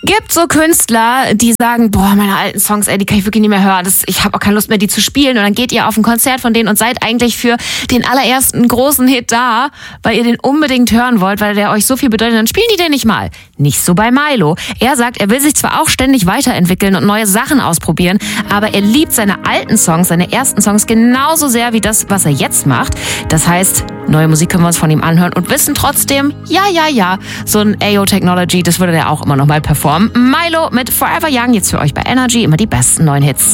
Gibt so Künstler, die sagen, boah, meine alten Songs, ey, die kann ich wirklich nicht mehr hören. Ich habe auch keine Lust mehr, die zu spielen. Und dann geht ihr auf ein Konzert von denen und seid eigentlich für den allerersten großen Hit da, weil ihr den unbedingt hören wollt, weil der euch so viel bedeutet. Dann spielen die den nicht mal. Nicht so bei Milo. Er sagt, er will sich zwar auch ständig weiterentwickeln und neue Sachen ausprobieren, aber er liebt seine alten Songs, seine ersten Songs genauso sehr wie das, was er jetzt macht. Das heißt, neue Musik können wir uns von ihm anhören und wissen trotzdem, ja, so ein AO Technology, das würde der auch immer noch mal performen. Milo mit Forever Young, jetzt für euch bei Energy, immer die besten neuen Hits.